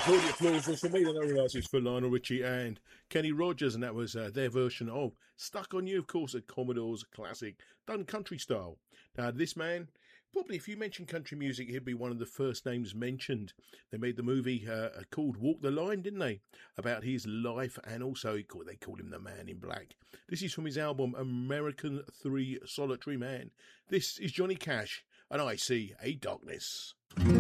Claudia Flores was for me, then I realised it's for Lionel Richie and Kenny Rogers, and that was their version of Stuck on You, of course, a Commodore's classic, done country style. Now, this man, probably if you mention country music, he'd be one of the first names mentioned. They made the movie called Walk the Line, didn't they? About his life, and also they called him the Man in Black. This is from his album American 3 Solitary Man. This is Johnny Cash, and I See a Darkness.